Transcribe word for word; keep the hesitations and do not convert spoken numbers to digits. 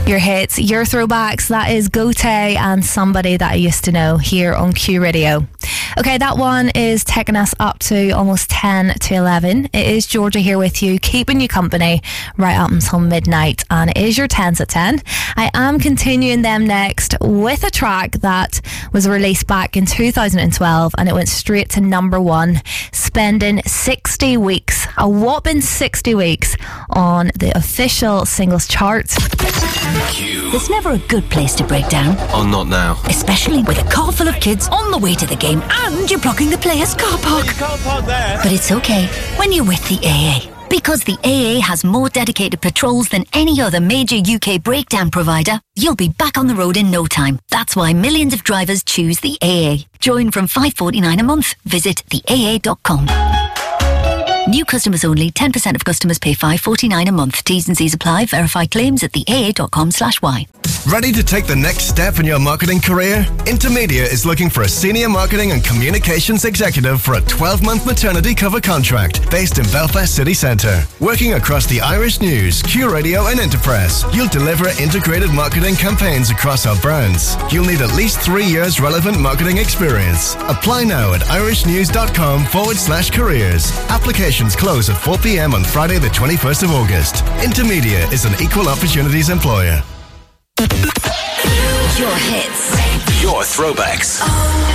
Your hits, your throwbacks, that is Gote and Somebody That I Used to Know here on Q Radio. Okay, that one is taking us up to almost ten to eleven. It is Georgia here with you, keeping you company right up until midnight, and it is your tens at ten. I am continuing them next with a track that was released back in two thousand twelve, and it went straight to number one, spending sixty weeks, a whopping sixty weeks on the official singles chart. Q. There's never a good place to break down. Oh, not now. Especially with a car full of kids on the way to the game and you're blocking the player's car park. You can't park there. But it's okay when you're with the A A. Because the A A has more dedicated patrols than any other major U K breakdown provider, you'll be back on the road in no time. That's why millions of drivers choose the A A. Join from five dollars forty-nine a month. Visit the A A dot com. New customers only. ten percent of customers pay five dollars forty-nine a month. T's and C's apply. Verify claims at the A A dot com slash Y. Ready to take the next step in your marketing career? Intermedia is looking for a senior marketing and communications executive for a twelve-month maternity cover contract based in Belfast City Centre. Working across the Irish News, Q Radio and Interpress, you'll deliver integrated marketing campaigns across our brands. You'll need at least three years relevant marketing experience. Apply now at irishnews.com forward slash careers. Applications close at four p.m. on Friday the twenty-first of August. Intermedia is an equal opportunities employer. Your hits. Your throwbacks.